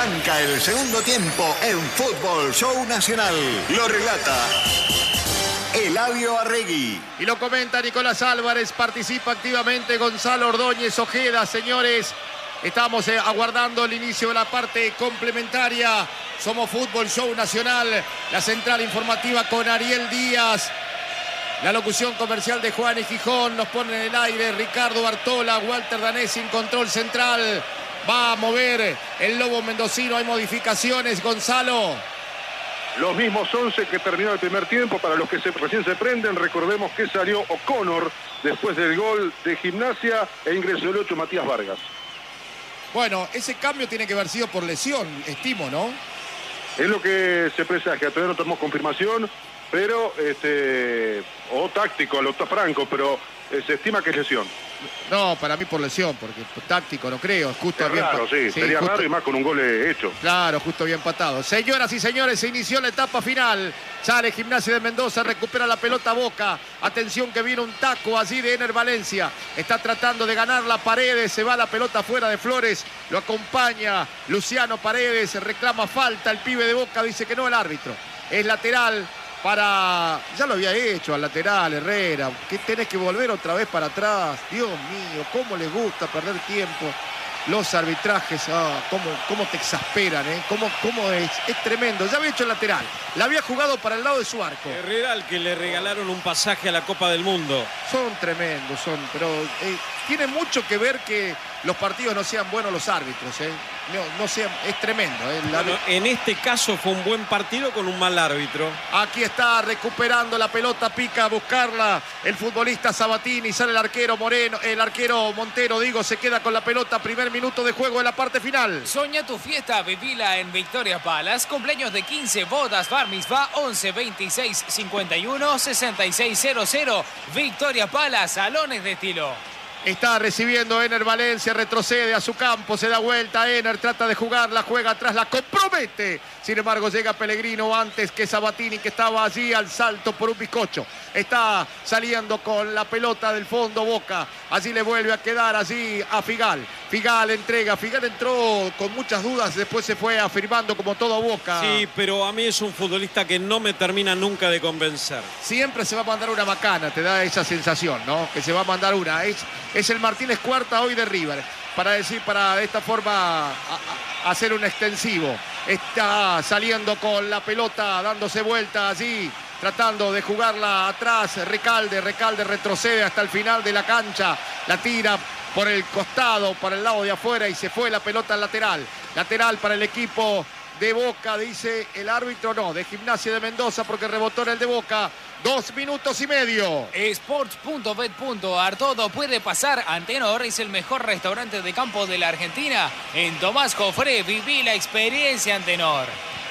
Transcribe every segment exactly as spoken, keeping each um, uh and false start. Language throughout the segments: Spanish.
Arranca el segundo tiempo en Fútbol Show Nacional. Lo relata Eladio Arregui. Y lo comenta Nicolás Álvarez. Participa activamente Gonzalo Ordóñez Ojeda. Señores, estamos eh, aguardando el inicio de la parte complementaria. Somos Fútbol Show Nacional. La central informativa con Ariel Díaz. La locución comercial de Juan y Gijón. Nos pone en el aire Ricardo Bartola. Walter Danés en control central. Va a mover el Lobo Mendocino. Hay modificaciones, Gonzalo. Los mismos once que terminó el primer tiempo. Para los que se, recién se prenden, recordemos que salió O'Connor después del gol de Gimnasia e ingresó el ocho Matías Vargas. Bueno, ese cambio tiene que haber sido por lesión, estimo, ¿no? Es lo que se presagia. Todavía no tenemos confirmación, pero este o táctico, a lo Franco, pero eh, se estima que es lesión. No, para mí por lesión, porque táctico no creo. Justo es bien raro, sí, sí, sería justo, raro y más con un gol hecho. Claro, justo bien empatado. Señoras y señores, se inició la etapa final. Sale Gimnasia de Mendoza, recupera la pelota Boca. Atención que viene un taco allí de Ener Valencia. Está tratando de ganar la Paredes, se va la pelota fuera de Flores. Lo acompaña Luciano Paredes, reclama falta. El pibe de Boca dice que no, el árbitro. Es lateral. Para... Ya lo había hecho al lateral, Herrera. ¿Qué tenés que volver otra vez para atrás? Dios mío, cómo les gusta perder tiempo. Los arbitrajes, ah, cómo, cómo te exasperan, ¿eh? Cómo, cómo es, es tremendo. Ya había hecho el lateral. La había jugado para el lado de su arco. Herrera, al que le regalaron un pasaje a la Copa del Mundo. Son tremendos, son, pero eh, tiene mucho que ver que los partidos no sean buenos los árbitros, ¿eh? No, no sean, es tremendo. ¿eh? La... Bueno, en este caso fue un buen partido con un mal árbitro. Aquí está recuperando la pelota, pica a buscarla el futbolista Sabatini, sale el arquero Moreno, el arquero Montero, digo, se queda con la pelota, primer minuto de juego de la parte final. Soña tu fiesta, vivila en Victoria Palace, cumpleaños de quince, bodas, bar mitzvah, once veintiséis cincuenta y uno sesenta y seis cero cero, Victoria Palace, salones de estilo. Está recibiendo Ener Valencia, retrocede a su campo, se da vuelta, Ener trata de jugarla, juega atrás, la compromete. Sin embargo, llega Pellegrino antes que Sabatini, que estaba allí al salto por un bizcocho. Está saliendo con la pelota del fondo Boca. Allí le vuelve a quedar allí a Figal. Figal entrega, Figal entró con muchas dudas, después se fue afirmando como todo Boca. Sí, pero a mí es un futbolista que no me termina nunca de convencer. Siempre se va a mandar una macana, te da esa sensación, ¿no? Que se va a mandar una. Es, es el Martínez Cuarta hoy de River. Para decir, para de esta forma a, a hacer un extensivo. Está saliendo con la pelota, dándose vuelta allí, tratando de jugarla atrás. Recalde, Recalde retrocede hasta el final de la cancha. La tira por el costado, para el lado de afuera y se fue la pelota al lateral. Lateral para el equipo de Boca, dice el árbitro, no, de Gimnasia de Mendoza, porque rebotó en el de Boca. Dos minutos y medio. Sports punto bet punto ar, todo puede pasar. Antenor es el mejor restaurante de campo de la Argentina. En Tomás Jofré, viví la experiencia Antenor.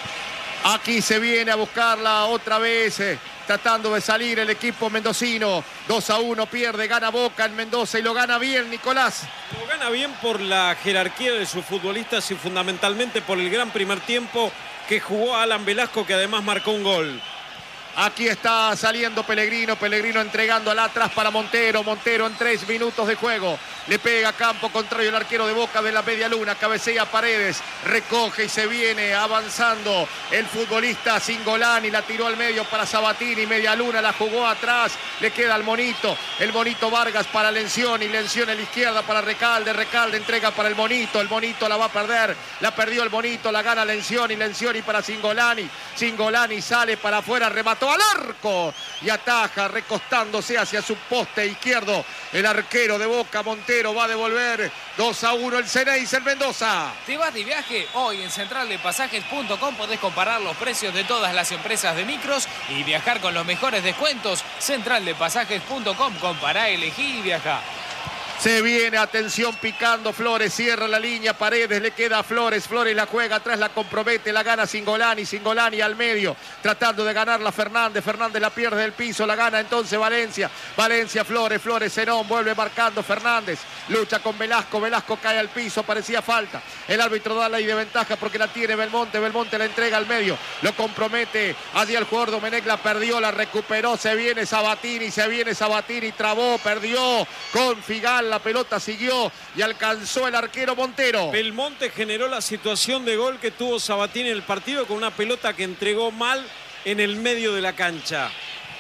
Aquí se viene a buscarla otra vez, eh, tratando de salir el equipo mendocino. dos a uno pierde, gana Boca en Mendoza y lo gana bien, Nicolás. Lo gana bien por la jerarquía de sus futbolistas y fundamentalmente por el gran primer tiempo que jugó Alan Velasco, que además marcó un gol. Aquí está saliendo Pellegrino, Pellegrino entregándola atrás para Montero, Montero en tres minutos de juego, le pega a campo contrario el arquero de Boca de la media luna, cabecea Paredes, recoge y se viene avanzando el futbolista Cingolani, la tiró al medio para Sabatini, media luna, la jugó atrás, le queda al Monito, el Monito Vargas para Lencioni, Lencioni a la izquierda para Recalde, Recalde entrega para el Monito, el Monito la va a perder, la perdió el Monito, la gana Lencioni, Lencioni para Cingolani, Cingolani sale para afuera, remata al arco y ataja recostándose hacia su poste izquierdo el arquero de Boca. Montero va a devolver dos a uno el Ceneice en Mendoza. ¿Te vas de viaje? Hoy en central de pasajes punto com podés comparar los precios de todas las empresas de micros y viajar con los mejores descuentos. central de pasajes punto com, compará, elegí y viajá. Se viene, atención, picando Flores, cierra la línea, Paredes, le queda a Flores, Flores la juega atrás, la compromete, la gana Cingolani, Cingolani al medio, tratando de ganarla Fernández, Fernández la pierde del piso, la gana entonces Valencia, Valencia, Flores, Flores, Zenón, vuelve marcando Fernández, lucha con Velasco, Velasco cae al piso, parecía falta. El árbitro da la ley de ventaja porque la tiene Belmonte, Belmonte la entrega al medio, lo compromete allí el jugador Domenech, la perdió, la recuperó, se viene Sabatini, se viene Sabatini, trabó, perdió con Figal, la pelota siguió y alcanzó el arquero Montero. Belmonte generó la situación de gol que tuvo Sabatini en el partido con una pelota que entregó mal en el medio de la cancha.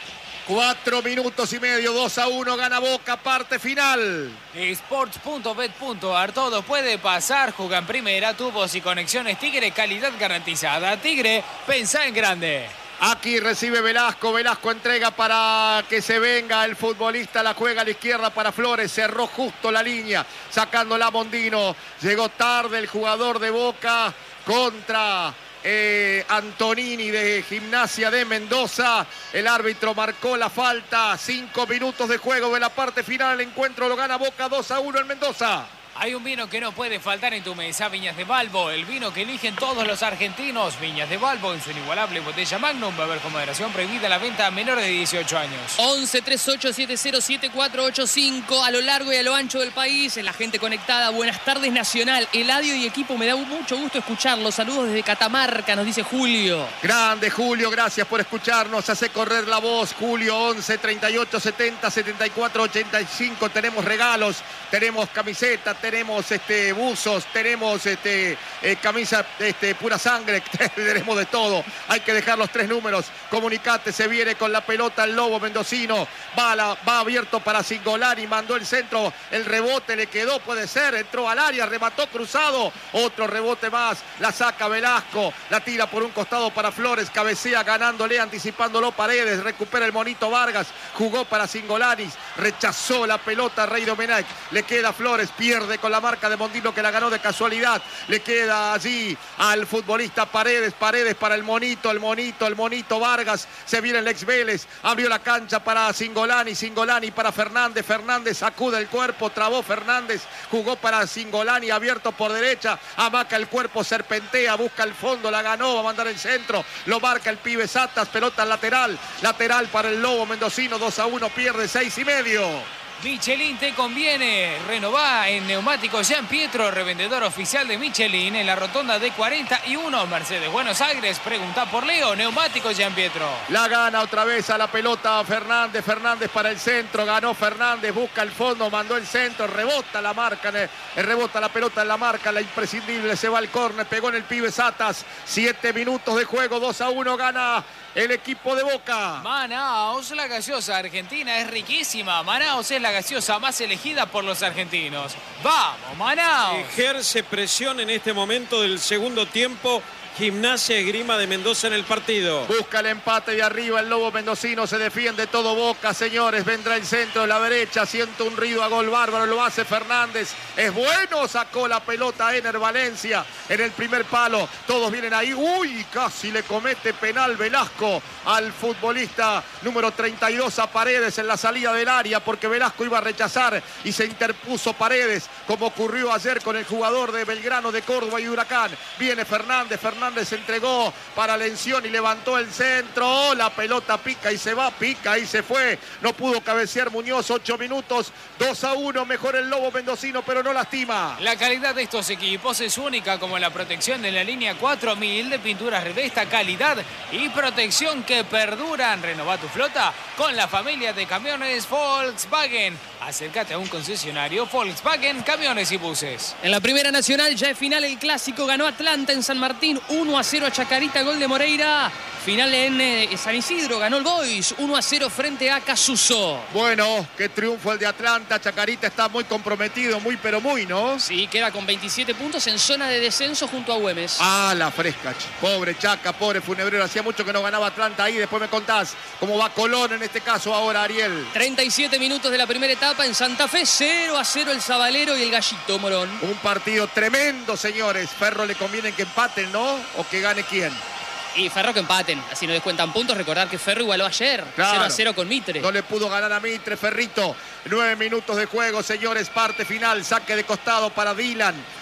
Cuatro minutos y medio, dos a uno, gana Boca, parte final. Sports punto bet punto ar, todo puede pasar. Juega en primera, tubos y conexiones Tigre, calidad garantizada. Tigre, pensá en grande. Aquí recibe Velasco, Velasco entrega para que se venga el futbolista, la juega a la izquierda para Flores, cerró justo la línea, sacándola a Mondino. Llegó tarde el jugador de Boca contra... Eh, Antonini de Gimnasia de Mendoza. El árbitro marcó la falta. Cinco minutos de juego de la parte final. El encuentro lo gana Boca dos a uno en Mendoza. Hay un vino que no puede faltar en tu mesa, Viñas de Balbo, el vino que eligen todos los argentinos. Viñas de Balbo en su inigualable botella Magnum. Beber con moderación, prohibida la venta a menores de dieciocho años. once treinta y ocho setenta siete cuatro ocho cinco a lo largo y a lo ancho del país. La gente conectada. Buenas tardes, Nacional. Eladio y equipo, me da mucho gusto escucharlos. Saludos desde Catamarca, nos dice Julio. Grande Julio, gracias por escucharnos. Hace correr la voz, Julio. Once treinta y ocho setenta setenta y cuatro ochenta y cinco. Tenemos regalos, tenemos camisetas, tenemos este, buzos, tenemos este, eh, camisa este, pura sangre, tenemos de todo. Hay que dejar los tres números. Comunicate, se viene con la pelota el Lobo mendocino. Va, la, va abierto para Cingolani, mandó el centro, el rebote le quedó, puede ser, entró al área, remató cruzado. Otro rebote más, la saca Velasco, la tira por un costado para Flores, cabecea ganándole, anticipándolo Paredes, recupera el monito Vargas, jugó para Cingolani, rechazó la pelota Rey Domenech, le queda Flores, pierde con la marca de Mondino que la ganó de casualidad, le queda allí al futbolista Paredes, Paredes para el monito, el monito, el monito Vargas, se viene el ex Vélez, abrió la cancha para Cingolani, Cingolani para Fernández, Fernández sacude el cuerpo, trabó Fernández, jugó para Cingolani, abierto por derecha, amaca el cuerpo, serpentea, busca el fondo, la ganó, va a mandar el centro, lo marca el pibe Satas, pelota lateral, lateral para el Lobo mendocino, dos a uno, pierde seis y medio. Michelin te conviene. Renová en Neumáticos Jean Pietro, revendedor oficial de Michelin en la rotonda de cuarenta y uno, Mercedes Buenos Aires. Pregunta por Leo, Neumáticos Jean Pietro. La gana otra vez a la pelota Fernández, Fernández para el centro, ganó Fernández, busca el fondo, mandó el centro, rebota la marca, rebota la pelota en la marca, la imprescindible, se va al córner, pegó en el pibe Satas. Siete minutos de juego, dos a uno, gana el equipo de Boca. Manaos, la gaseosa argentina es riquísima. Manaos es la gaseosa más elegida por los argentinos. ¡Vamos, Manaos! Ejerce presión en este momento del segundo tiempo Gimnasia Esgrima de Mendoza en el partido. Busca el empate de arriba el Lobo mendocino, se defiende todo Boca, señores. Vendrá el centro de la derecha, siente un ruido a gol bárbaro, lo hace Fernández. Es bueno, sacó la pelota Ener Valencia en el primer palo. Todos vienen ahí. Uy, casi le comete penal Velasco al futbolista número treinta y dos a Paredes en la salida del área, porque Velasco iba a rechazar y se interpuso Paredes, como ocurrió ayer con el jugador de Belgrano, de Córdoba y Huracán. Viene Fernández, Fernández se entregó para Lencioni, levantó el centro, la pelota pica y se va, pica y se fue. No pudo cabecear Muñoz, ocho minutos, dos a uno, mejor el Lobo mendocino, pero no lastima. La calidad de estos equipos es única, como la protección de la línea cuatro mil de pinturas Revesta, calidad y protección que perduran. Renová tu flota con la familia de camiones Volkswagen. Acércate a un concesionario Volkswagen, camiones y buses. En la Primera Nacional ya es final el clásico, ganó Atlanta en San Martín, uno a cero a Chacarita, gol de Moreira. Final en eh, San Isidro, ganó el Boys, uno a cero frente a Casuso. Bueno, qué triunfo el de Atlanta. Chacarita está muy comprometido, muy pero muy, ¿no? Sí, queda con veintisiete puntos en zona de descenso junto a Güemes. Ah, la fresca, pobre Chaca, pobre Funebrero. Hacía mucho que no ganaba Atlanta ahí. Después me contás cómo va Colón en este caso ahora, Ariel. treinta y siete minutos de la primera etapa en Santa Fe, cero a cero el Zabalero y el Gallito Morón. Un partido tremendo, señores. Ferro le conviene que empaten, ¿no? ¿O que gane quién? Y Ferro que empaten, así no descuentan puntos. Recordar que Ferro igualó ayer, claro, cero a cero con Mitre. No le pudo ganar a Mitre, Ferrito. Nueve minutos de juego, señores, parte final. Saque de costado para Dylan.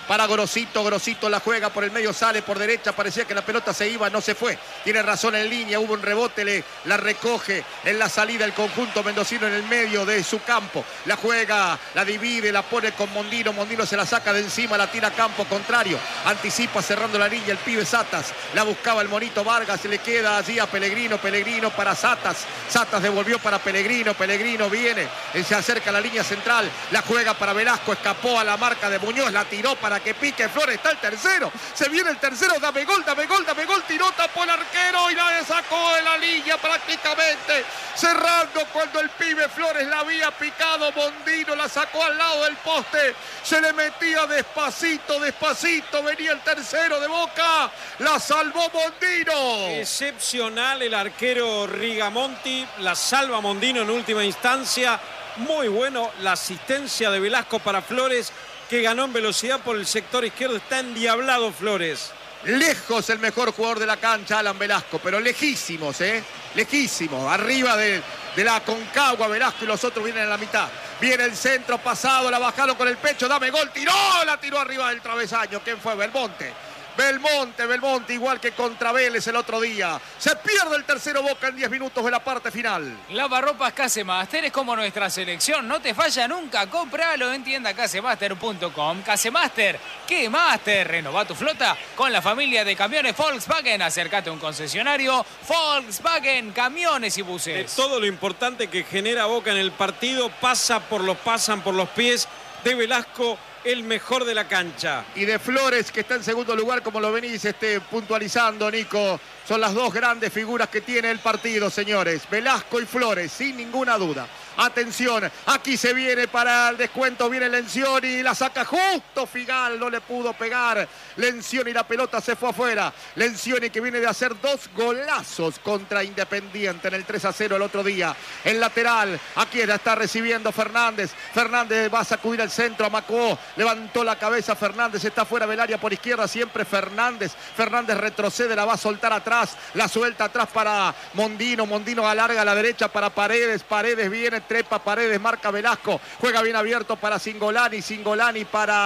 para Gorosito. Gorosito la juega por el medio, sale por derecha. Parecía que la pelota se iba, no se fue. Tiene razón en línea, hubo un rebote, le, la recoge en la salida el conjunto mendocino en el medio de su campo. La juega, la divide, la pone con Mondino. Mondino se la saca de encima, la tira a campo contrario. Anticipa cerrando la línea el pibe Satas. La buscaba el monito Vargas, se le queda allí a Pellegrino. Pellegrino para Satas. Satas devolvió para Pellegrino. Pellegrino viene, se acerca a la línea central. La juega para Velasco, escapó a la marca de Muñoz, la tiró para que pique Flores. Está el tercero, se viene el tercero. Dame gol, dame gol, dame gol. Tiró, tapó el arquero y la sacó de la línea prácticamente. Cerrando cuando el pibe Flores la había picado. Mondino la sacó al lado del poste. Se le metía despacito, despacito. Venía el tercero de Boca. La salvó Mondino. Excepcional el arquero Rigamonti. La salva Mondino en última instancia. Muy bueno la asistencia de Velasco para Flores, que ganó en velocidad por el sector izquierdo. Está endiablado Flores. Lejos el mejor jugador de la cancha, Alan Velasco, pero lejísimos, ¿eh? Lejísimos. Arriba de, de la Concagua, Velasco, y los otros vienen en la mitad. Viene el centro pasado, la bajaron con el pecho, dame gol, tiró, la tiró arriba del travesaño. ¿Quién fue? Belmonte. Belmonte, Belmonte, igual que contra Vélez el otro día. Se pierde el tercero Boca en diez minutos de la parte final. Lavarropas Casemaster es como nuestra selección, no te falla nunca. Cómpralo en tienda casemaster punto com. Casemaster, ¿qué Master? Renova tu flota con la familia de camiones Volkswagen. Acércate a un concesionario Volkswagen, camiones y buses. De todo lo importante que genera Boca en el partido, pasa por los, pasan por los pies de Velasco, el mejor de la cancha. Y de Flores, que está en segundo lugar, como lo venís este, puntualizando, Nico. Son las dos grandes figuras que tiene el partido, señores. Velasco y Flores, sin ninguna duda. Atención, aquí se viene para el descuento, viene Lencioni, la saca justo Figal, no le pudo pegar. Lencioni, la pelota se fue afuera. Lencioni, que viene de hacer dos golazos contra Independiente en el tres a cero el otro día. El lateral, aquí la está recibiendo Fernández. Fernández va a sacudir el centro a Macó. Levantó la cabeza Fernández, está fuera del área por izquierda, siempre Fernández. Fernández retrocede, la va a soltar atrás, la suelta atrás para Mondino. Mondino alarga a la derecha para Paredes. Paredes viene, trepa Paredes, marca Velasco, juega bien abierto para Cingolani, Cingolani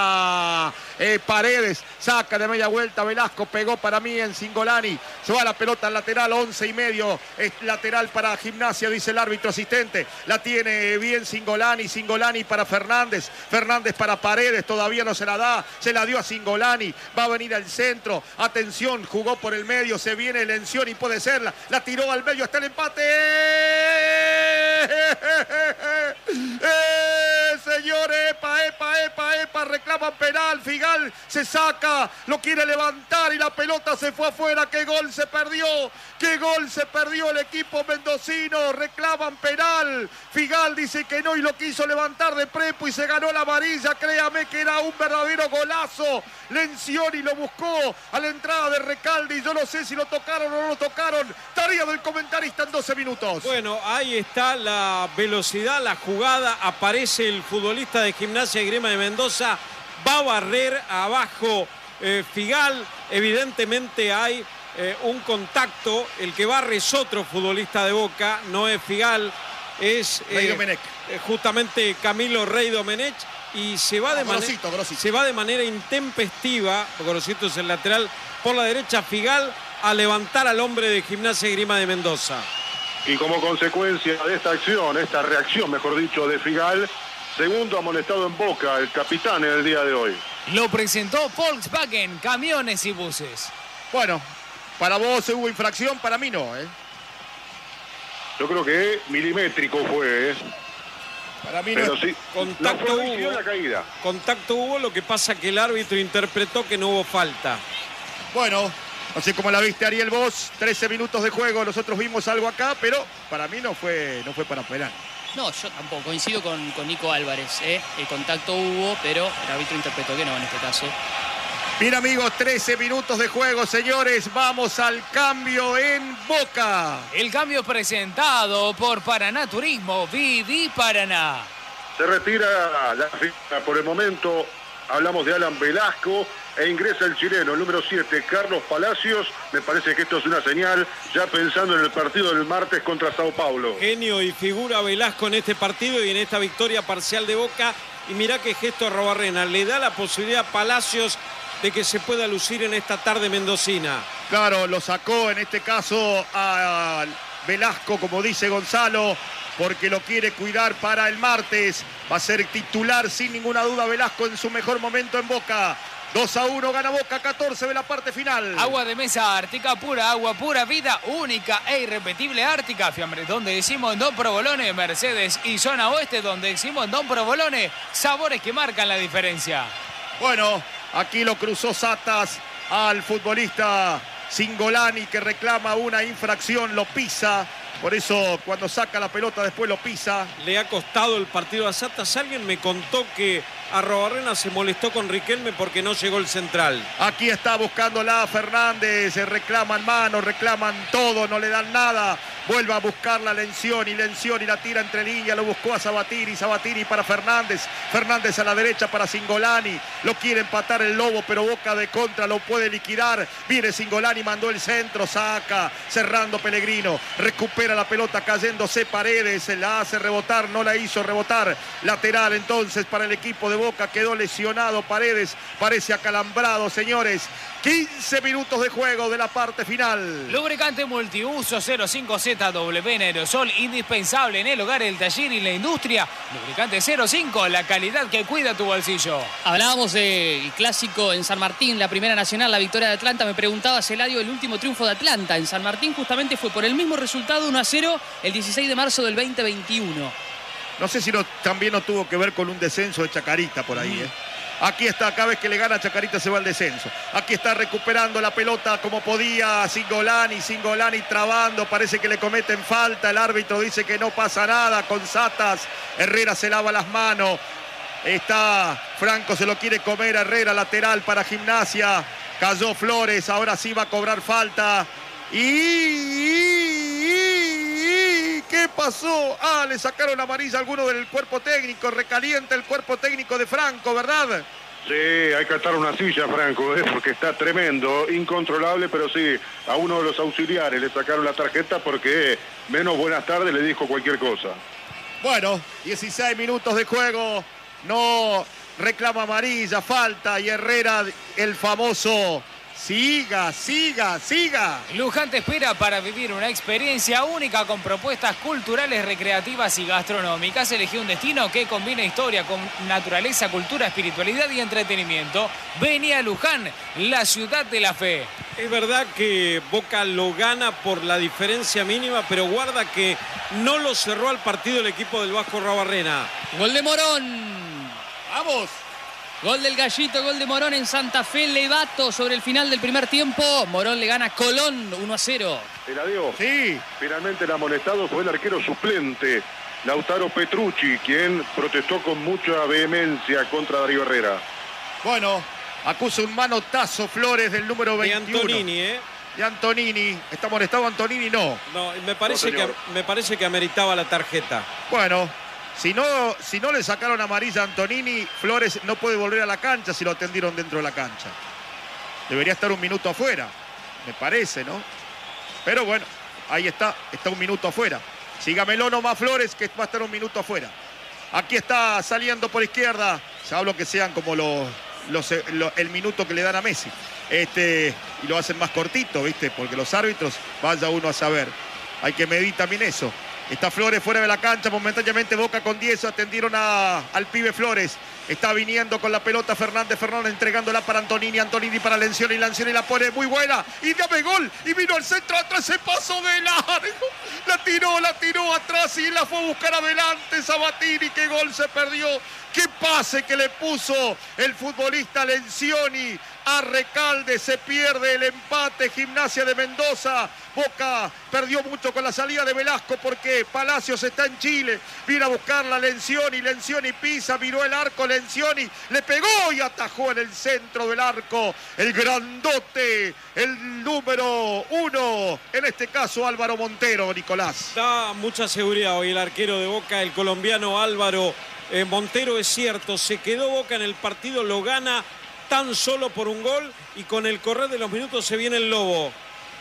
para eh, Paredes, saca de media vuelta Velasco, pegó para mí en Cingolani, se va la pelota al lateral, once y medio, es lateral para Gimnasia, dice el árbitro asistente, la tiene bien Cingolani, Cingolani para Fernández, Fernández para Paredes, todavía no se la da, se la dio a Cingolani, va a venir al centro, atención, jugó por el medio, se viene Lencioni, puede serla, la tiró al medio, está el empate. Eh, señores, epa, epa, epa, epa, reclaman penal, Figal se saca, lo quiere levantar y la pelota se fue afuera. Qué gol se perdió, qué gol se perdió el equipo mendocino, reclaman penal, Figal dice que no y lo quiso levantar de prepo y se ganó la amarilla. Créame que era un verdadero golazo. Lencioni lo buscó a la entrada de Recalde y yo no sé si lo tocaron o no lo tocaron. Tarea del comentarista en doce minutos. Bueno, ahí está la velocidad, la jugada, aparece el futbolista de Gimnasia y Grima de Mendoza, va a barrer abajo eh, Figal, evidentemente hay eh, un contacto, el que barre es otro futbolista de Boca, no es Figal, es eh, eh, justamente Camilo Rey Domenech, y se va, de oh, grosito, grosito. se va de manera intempestiva, Grosito es el lateral, por la derecha Figal, a levantar al hombre de Gimnasia y Grima de Mendoza. Y como consecuencia de esta acción, esta reacción, mejor dicho, de Figal, segundo amonestado en Boca, el capitán en el día de hoy. Lo presentó Volkswagen, camiones y buses. Bueno, para vos hubo infracción, para mí no, ¿eh? Yo creo que milimétrico fue, ¿eh? Para mí Pero no. sí, Contacto la hubo, la caída. contacto hubo, lo que pasa que el árbitro interpretó que no hubo falta. Bueno, no sé cómo la viste, Ariel, vos, trece minutos de juego, nosotros vimos algo acá, pero para mí no fue, no fue para penal. No, yo tampoco, coincido con, con Nico Álvarez, ¿eh? El contacto hubo, pero el árbitro interpretó que no en este caso. Bien, amigos, trece minutos de juego, señores, vamos al cambio en Boca. El cambio presentado por Paraná Turismo, Viví Paraná. Se retira la fila por el momento, hablamos de Alan Velasco, e ingresa el chileno, el número siete, Carlos Palacios. Me parece que esto es una señal, ya pensando en el partido del martes contra Sao Paulo. Genio y figura Velasco en este partido y en esta victoria parcial de Boca Y mirá qué gesto a Arrobarrena. Le da la posibilidad a Palacios de que se pueda lucir en esta tarde mendocina. Claro, lo sacó en este caso a Velasco, como dice Gonzalo, porque lo quiere cuidar para el martes. Va a ser titular sin ninguna duda Velasco en su mejor momento en Boca. dos a uno gana Boca, catorce de la parte final. Agua de mesa Ártica, pura agua, pura vida, única e irrepetible Ártica. Fiambres, donde decimos Don Provolone, Mercedes y Zona Oeste, donde decimos Don Provolone, sabores que marcan la diferencia. Bueno, aquí lo cruzó Satas al futbolista Cingolani, que reclama una infracción, lo pisa. Por eso cuando saca la pelota después lo pisa. Le ha costado el partido a Satas. Alguien me contó que Arrobarrena se molestó con Riquelme porque no llegó el central. Aquí está buscándola Fernández, reclaman mano, reclaman todo, no le dan nada. Vuelve a buscar la Lencioni, Lencioni la tira entre líneas, lo buscó a Sabatini, Sabatini para Fernández, Fernández a la derecha para Cingolani, lo quiere empatar el Lobo, pero Boca de contra lo puede liquidar. Viene Cingolani, mandó el centro, saca, cerrando Pellegrino, recupera la pelota cayéndose Paredes, se la hace rebotar, no la hizo rebotar. Lateral entonces para el equipo de Boca, quedó lesionado Paredes, parece acalambrado, señores. quince minutos de juego de la parte final. Lubricante multiuso cero cinco Z W en aerosol, indispensable en el hogar, el taller y la industria. Lubricante cero cinco, la calidad que cuida tu bolsillo. Hablábamos del clásico en San Martín, la primera nacional, la victoria de Atlanta. Me preguntaba Eladio, el último triunfo de Atlanta en San Martín justamente fue por el mismo resultado, uno a cero, el dieciséis de marzo del veinte veintiuno. No sé si no, también no tuvo que ver con un descenso de Chacarita por ahí, ¿eh? Aquí está, cada vez que le gana Chacarita se va al descenso. Aquí está recuperando la pelota como podía Cingolani, Cingolani trabando, parece que le cometen falta, el árbitro dice que no pasa nada con Satas, Herrera se lava las manos, está Franco, se lo quiere comer a Herrera, lateral para Gimnasia, cayó Flores, ahora sí va a cobrar falta. Y, y, y ¿qué pasó? Ah, le sacaron amarilla a alguno del cuerpo técnico, recalienta el cuerpo técnico de Franco, ¿verdad? Sí, hay que atar una silla, Franco, ¿eh? Porque está tremendo, incontrolable, pero sí, a uno de los auxiliares le sacaron la tarjeta porque menos buenas tardes le dijo cualquier cosa. Bueno, dieciséis minutos de juego, no reclama amarilla, falta, y Herrera, el famoso... Siga, siga, siga. Luján te espera para vivir una experiencia única con propuestas culturales, recreativas y gastronómicas. Elegí un destino que combina historia con naturaleza, cultura, espiritualidad y entretenimiento. Vení a Luján, la ciudad de la fe. Es verdad que Boca lo gana por la diferencia mínima, pero guarda que no lo cerró al partido el equipo del Vasco Arrobarrena. Gol de Morón. ¡Vamos! Gol del Gallito, gol de Morón en Santa Fe, Levato sobre el final del primer tiempo. Morón le gana a Colón uno a cero. Eladio, sí. Finalmente el amonestado fue el arquero suplente, Lautaro Petrucci, quien protestó con mucha vehemencia contra Darío Herrera. Bueno, acusa un manotazo Flores del número veintiuno. De Antonini, ¿eh? De Antonini. ¿Está amonestado Antonini? No. No, me parece, no, que, me parece que ameritaba la tarjeta. Bueno... Si no, si no le sacaron amarilla a Antonini, Flores no puede volver a la cancha si lo atendieron dentro de la cancha. Debería estar un minuto afuera, me parece, ¿no? Pero bueno, ahí está, está un minuto afuera. Sígamelo nomás Flores, que va a estar un minuto afuera. Aquí está saliendo por izquierda. Ya hablo que sean como los, los, los, el minuto que le dan a Messi. Este, y lo hacen más cortito, ¿viste? Porque los árbitros, vaya uno a saber. Hay que medir también eso. Está Flores fuera de la cancha, momentáneamente Boca con diez, atendieron a, al pibe Flores. Está viniendo con la pelota Fernández, Fernández entregándola para Antonini, Antonini para Lencioni, Lencioni la pone muy buena, y dame gol, y vino al centro atrás, se pasó de largo, la tiró, la tiró atrás y la fue a buscar adelante Sabatini, qué gol se perdió, qué pase que le puso el futbolista Lencioni a Recalde, se pierde el empate, Gimnasia de Mendoza. Boca perdió mucho con la salida de Velasco porque Palacios está en Chile, viene a buscarla Lencioni, Lencioni pisa, miró el arco, Lencioni le pegó y atajó en el centro del arco el grandote, el número uno, en este caso Álvaro Montero, Nicolás. Da mucha seguridad hoy el arquero de Boca, el colombiano Álvaro eh, Montero, es cierto, se quedó Boca en el partido, lo gana tan solo por un gol y con el correr de los minutos se viene el Lobo.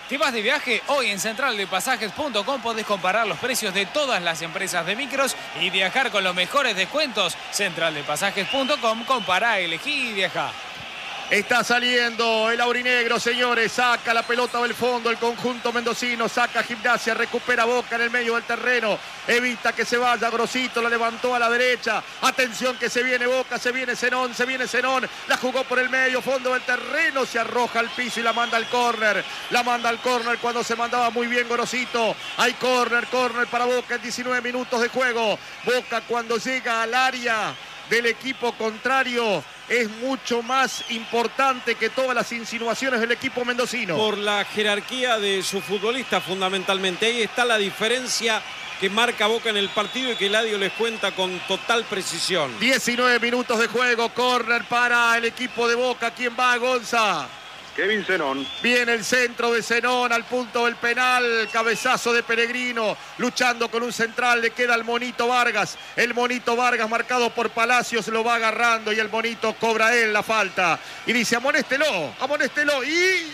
¿Te vas de viaje? Hoy en central de pasajes punto com podés comparar los precios de todas las empresas de micros y viajar con los mejores descuentos. central de pasajes punto com, compará, elegí y viajá. Está saliendo el aurinegro, señores. Saca la pelota del fondo el conjunto mendocino. Saca Gimnasia, recupera Boca en el medio del terreno. Evita que se vaya Grosito, la levantó a la derecha. Atención que se viene Boca, se viene Zenón, se viene Zenón. La jugó por el medio, fondo del terreno. Se arroja al piso y la manda al córner. La manda al córner cuando se mandaba muy bien Grosito. Hay córner, córner para Boca en diecinueve minutos de juego. Boca cuando llega al área del equipo contrario es mucho más importante que todas las insinuaciones del equipo mendocino. Por la jerarquía de su futbolista fundamentalmente. Ahí está la diferencia que marca Boca en el partido y que Eladio les cuenta con total precisión. diecinueve minutos de juego, córner para el equipo de Boca. ¿Quién va, Gonza? Kevin Zenón. Viene el centro de Zenón al punto del penal. Cabezazo de Pellegrino. Luchando con un central. Le queda el Monito Vargas. El Monito Vargas marcado por Palacios lo va agarrando y el Monito cobra él la falta. Y dice, amonéstelo, amonéstelo. Y,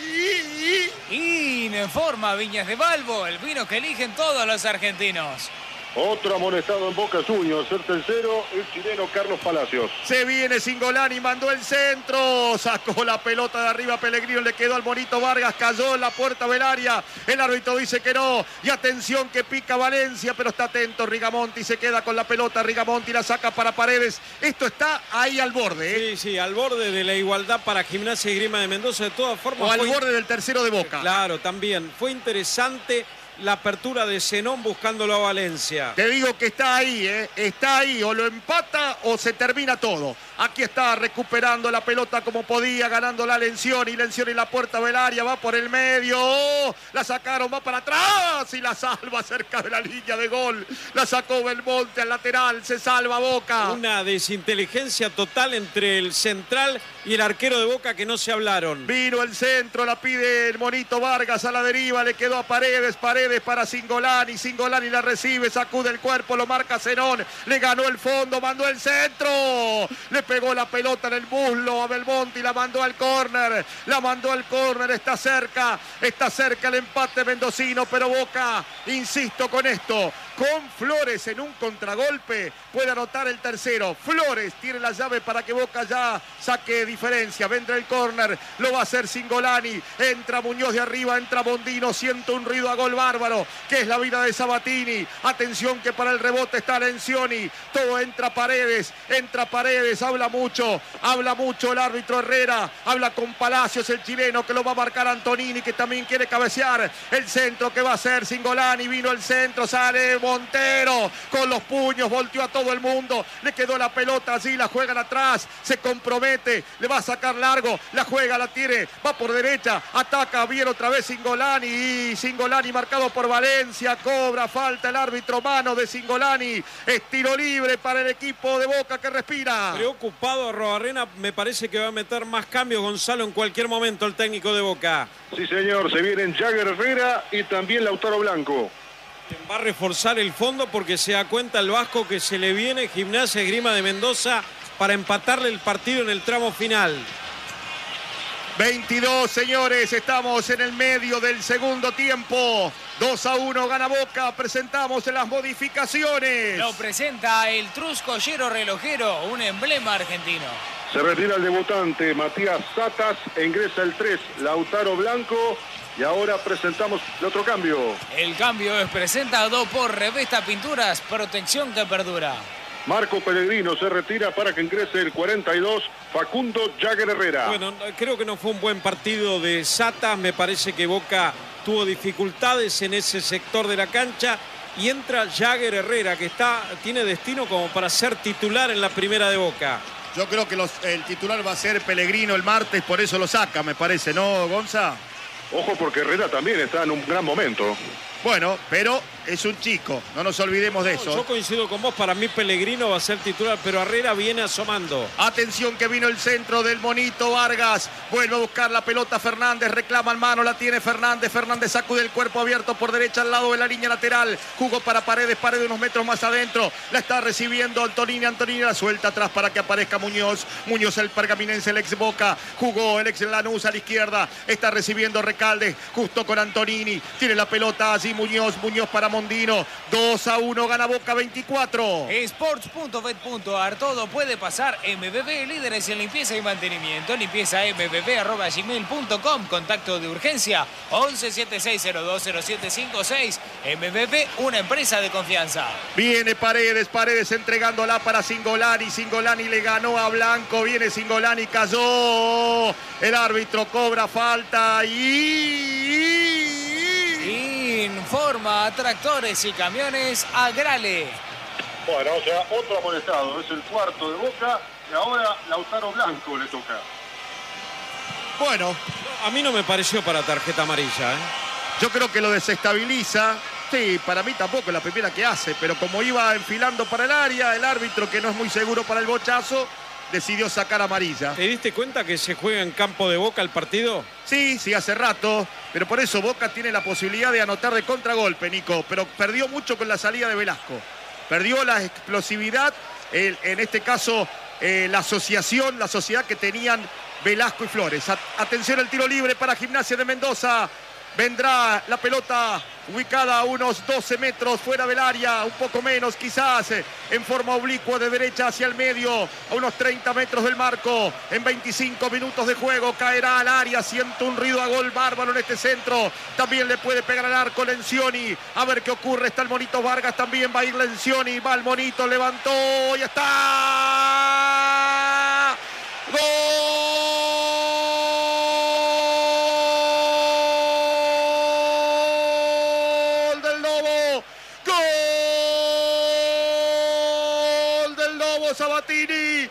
y, y. Y en forma Viñas de Balbo, el vino que eligen todos los argentinos. Otro amonestado en Boca Juniors, el tercero, el chileno Carlos Palacios. Se viene Singolani, mandó el centro, sacó la pelota de arriba Pellegrino, le quedó al Monito Vargas, cayó en la puerta del área, el árbitro dice que no, y atención que pica Valencia, pero está atento Rigamonti, se queda con la pelota, Rigamonti la saca para Paredes, esto está ahí al borde. ¿eh? Sí, sí, al borde de la igualdad para Gimnasia y Grima de Mendoza, de todas formas. O al fue... borde del tercero de Boca. Claro, también, fue interesante la apertura de Zenón buscándolo a Valencia. Te digo que está ahí, ¿eh? Está ahí, o lo empata o se termina todo. Aquí está recuperando la pelota como podía, ganando la Lencioni, Lencioni en la puerta del área, va por el medio, oh, la sacaron, va para atrás y la salva cerca de la línea de gol. La sacó Belmonte al lateral, se salva Boca. Una desinteligencia total entre el central y el arquero de Boca que no se hablaron. Vino el centro, la pide el Monito Vargas a la deriva, le quedó a Paredes, Paredes para Singolani, Singolani la recibe, sacude el cuerpo, lo marca Zenón, le ganó el fondo, mandó el centro, le pegó la pelota en el muslo a Belmonte y la mandó al córner, la mandó al córner, está cerca, está cerca el empate mendocino, pero Boca, insisto con esto, con Flores en un contragolpe puede anotar el tercero. Flores tiene la llave para que Boca ya saque diferencia. Vendrá el córner, lo va a hacer Singolani. Entra Muñoz de arriba, entra Bondino, siente un ruido a gol bárbaro, que es la vida de Sabatini. Atención que para el rebote está Lencioni. Todo entra Paredes, entra Paredes, habla mucho, habla mucho el árbitro Herrera, habla con Palacios, el chileno que lo va a marcar Antonini, que también quiere cabecear. El centro que va a hacer Singolani, vino el centro, sale Montero con los puños, volteó a todo el mundo, le quedó la pelota allí, la juegan atrás, se compromete, le va a sacar largo, la juega, la tiene, va por derecha, ataca bien otra vez Singolani y Singolani marcado por Valencia, cobra falta el árbitro, mano de Singolani, es tiro libre para el equipo de Boca que respira. Preocupado Arrobarrena, me parece que va a meter más cambios Gonzalo en cualquier momento el técnico de Boca. Sí señor, se vienen Jagger Herrera y también Lautaro Blanco. Va a reforzar el fondo porque se da cuenta el Vasco que se le viene Gimnasia Grima de Mendoza para empatarle el partido en el tramo final. veintidós, señores, estamos en el medio del segundo tiempo. dos a uno gana Boca, presentamos las modificaciones. Lo presenta el Truscollero Relojero, un emblema argentino. Se retira el debutante Matías Satas, e ingresa el tres, Lautaro Blanco. Y ahora presentamos el otro cambio. El cambio es presentado por Revesta Pinturas, protección que perdura. Marco Pellegrino se retira para que ingrese el cuarenta y dos, Facundo Jagger Herrera. Bueno, creo que no fue un buen partido de Satas. Me parece que Boca tuvo dificultades en ese sector de la cancha. Y entra Jagger Herrera, que está, tiene destino como para ser titular en la primera de Boca. Yo creo que los, el titular va a ser Pellegrino el martes, por eso lo saca, me parece, ¿no, Gonza? Ojo porque Herrera también está en un gran momento. Bueno, pero es un chico, no nos olvidemos de No, eso. yo coincido con vos, para mí Pellegrino va a ser titular, pero Herrera viene asomando. Atención que vino el centro del Monito Vargas. Vuelve a buscar la pelota Fernández. Reclama en mano. La tiene Fernández. Fernández sacude el cuerpo abierto por derecha al lado de la línea lateral. Jugó para Paredes. Paredes unos metros más adentro. La está recibiendo Antonini. Antonini la suelta atrás para que aparezca Muñoz. Muñoz el pergaminense, el ex Boca. Jugó el ex Lanús a la izquierda. Está recibiendo Recalde. Justo con Antonini. Tiene la pelota allí Muñoz. Muñoz para Mondino. dos a uno. Gana Boca veinticuatro. Sports punto bet punto ar, todo puede pasar. M B B, líderes en limpieza y mantenimiento. Limpieza m b b arroba gmail punto com. Contacto de urgencia once setenta y seis cero dos cero siete cinco seis. M B B, una empresa de confianza. Viene Paredes, Paredes entregándola para Cingolani. Cingolani le ganó a Blanco. Viene Cingolani, cayó. El árbitro cobra falta y... Informa a tractores y camiones Agrale. Bueno, o sea, otro amonestado. Es el cuarto de Boca y ahora Lautaro Blanco le toca. Bueno, A mí no me pareció para tarjeta amarilla, ¿eh? yo creo que lo desestabiliza. Sí, para mí tampoco es la primera que hace, pero como iba enfilando para el área, el árbitro, que no es muy seguro para el bochazo, decidió sacar amarilla. ¿Te diste cuenta que se juega en campo de Boca el partido? Sí, sí, hace rato, pero por eso Boca tiene la posibilidad de anotar de contragolpe, Nico, pero perdió mucho con la salida de Velasco. Perdió la explosividad, el, en este caso eh, la asociación, la sociedad que tenían Velasco y Flores. A- atención al tiro libre para Gimnasia de Mendoza. Vendrá la pelota ubicada a unos doce metros fuera del área, un poco menos quizás, eh, en forma oblicua de derecha hacia el medio, a unos treinta metros del marco. En veinticinco minutos de juego caerá al área, siente un ruido a gol bárbaro en este centro. También le puede pegar al arco Lencioni. A ver qué ocurre, está el Monito Vargas, también va a ir Lencioni, va el Monito, levantó y está. ¡Gol! Sabatini,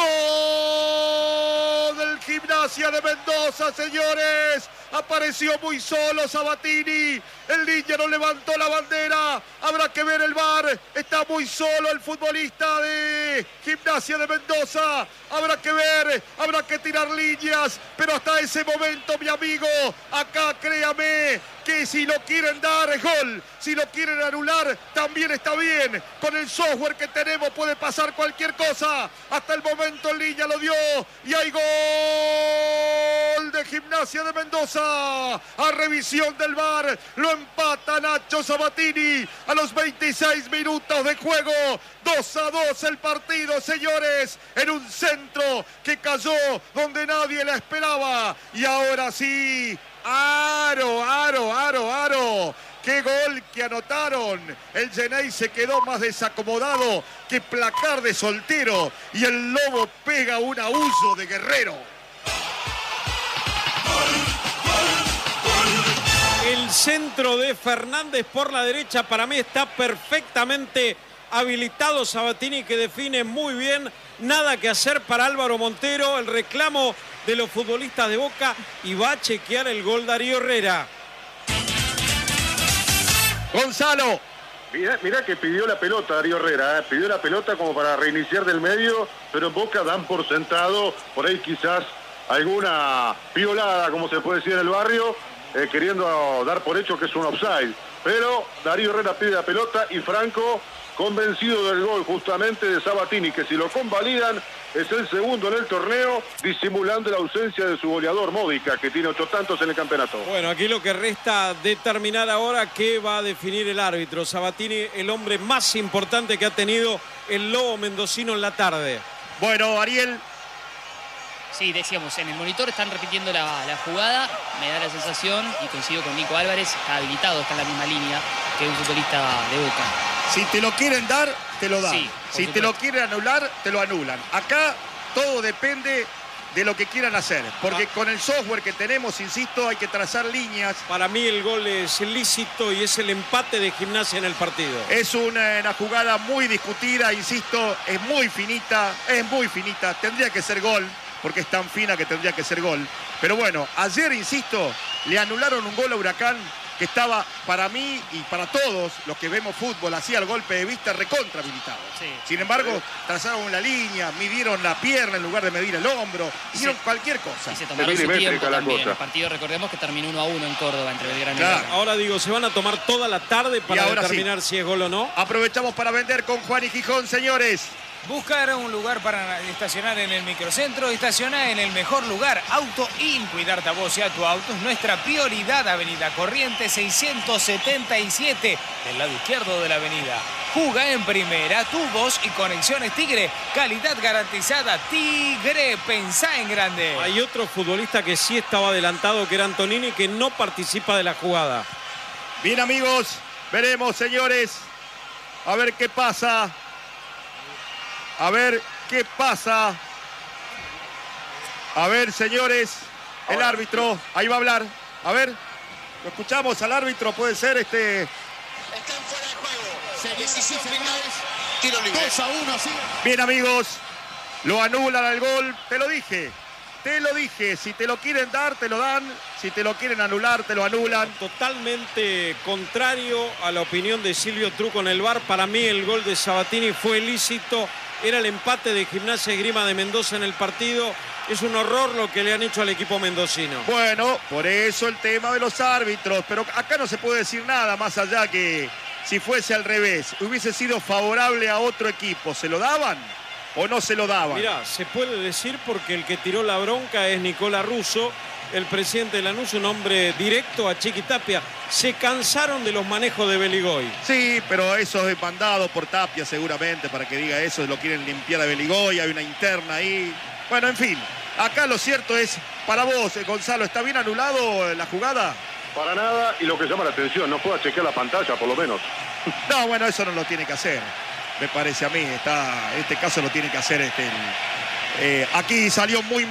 gol del Gimnasia de Mendoza, señores. Apareció muy solo Sabatini. El niño no levantó la bandera. Habrá que ver el V A R. Está muy solo el futbolista de Gimnasia de Mendoza. Habrá que ver, habrá que tirar líneas. Pero hasta ese momento, mi amigo, acá créame que si lo quieren dar es gol. Si lo quieren anular, también está bien. Con el software que tenemos puede pasar cualquier cosa. Hasta el momento el niño lo dio. Y hay gol de Gimnasia de Mendoza. A revisión del V A R. Lo empata Nacho Sabatini a los veintiséis minutos de juego. dos a dos el partido, señores, en un centro que cayó donde nadie la esperaba. Y ahora sí, aro, aro, aro, aro. ¡Qué gol que anotaron! El Genei se quedó más desacomodado que placar de Soltero. Y el Lobo pega un aúso de Guerrero. El centro de Fernández por la derecha para mí está perfectamente habilitado. Sabatini, que define muy bien. Nada que hacer para Álvaro Montero. El reclamo de los futbolistas de Boca y va a chequear el gol Darío Herrera. Gonzalo. Mirá, mirá que pidió la pelota Darío Herrera, ¿eh? Pidió la pelota como para reiniciar del medio, pero en Boca dan por sentado, por ahí quizás alguna piolada, como se puede decir en el barrio, eh, queriendo dar por hecho que es un offside. Pero Darío Herrera pide la pelota y Franco, convencido del gol justamente de Sabatini, que si lo convalidan es el segundo en el torneo, disimulando la ausencia de su goleador Módica, que tiene ocho tantos en el campeonato. Bueno, aquí lo que resta determinar ahora qué va a definir el árbitro. Sabatini, el hombre más importante que ha tenido el Lobo mendocino en la tarde. Bueno, Ariel. Sí, decíamos, en el monitor están repitiendo la, la jugada. Me da la sensación, y coincido con Nico Álvarez, está habilitado, está en la misma línea que un futbolista de Boca. Si te lo quieren dar, te lo dan. Sí, si por te lo supuesto. quieren anular, te lo anulan. Acá todo depende de lo que quieran hacer. Porque con el software que tenemos, insisto, hay que trazar líneas. Para mí el gol es lícito y es el empate de Gimnasia en el partido. Es una, una jugada muy discutida, insisto, es muy finita, es muy finita. Tendría que ser gol, porque es tan fina que tendría que ser gol. Pero bueno, ayer, insisto, le anularon un gol a Huracán que estaba para mí y para todos los que vemos fútbol, hacía el golpe de vista recontra habilitado. Sí. Sin embargo, trazaron la línea, midieron la pierna en lugar de medir el hombro, hicieron Sí. cualquier cosa. Y se tomaron su milimétrica tiempo la también. cosa. El partido, recordemos que terminó uno a uno en Córdoba entre Belgrano y Claro. Boca. Ahora digo, se van a tomar toda la tarde para Y ahora determinar si es gol o no. Aprovechamos para vender con Juan y Gijón, señores. Buscar un lugar para estacionar en el microcentro, estacionar en el mejor lugar. Auto In, cuidarte a vos y a tu auto es nuestra prioridad. Avenida Corrientes seiscientos setenta y siete, del lado izquierdo de la avenida. Juga en primera, tubos y conexiones Tigre. Calidad garantizada, Tigre, pensá en grande. Hay otro futbolista que sí estaba adelantado, que era Antonini, que no participa de la jugada. Bien, amigos, veremos, señores. A ver qué pasa. A ver qué pasa. A ver, señores, el árbitro, ahí va a hablar. A ver, lo escuchamos al árbitro, puede ser este... Están fuera de juego. Decisión final. Tiro libre. dos a uno, sí. Bien, amigos, lo anulan al gol. Te lo dije, te lo dije. Si te lo quieren dar, te lo dan. Si te lo quieren anular, te lo anulan. Totalmente contrario a la opinión de Silvio Truco en el V A R. Para mí el gol de Sabatini fue ilícito. Era el empate de Gimnasia y Esgrima de Mendoza en el partido. Es un horror lo que le han hecho al equipo mendocino. Bueno, por eso el tema de los árbitros. Pero acá no se puede decir nada más allá que si fuese al revés. Hubiese sido favorable a otro equipo. ¿Se lo daban o no se lo daban? Mirá, se puede decir porque el que tiró la bronca es Nicola Russo, el presidente de Lanús, un hombre directo a Chiqui Tapia. Se cansaron de los manejos de Beligoy. Sí, pero eso es mandado por Tapia seguramente para que diga eso. Lo quieren limpiar a Beligoy, hay una interna ahí. Bueno, en fin, acá lo cierto es, para vos, eh, Gonzalo, ¿está bien anulado la jugada? Para nada, y lo que llama la atención, no pueda chequear la pantalla por lo menos. No, bueno, eso no lo tiene que hacer, me parece a mí. Está, en este caso lo tiene que hacer este, el, eh, aquí salió muy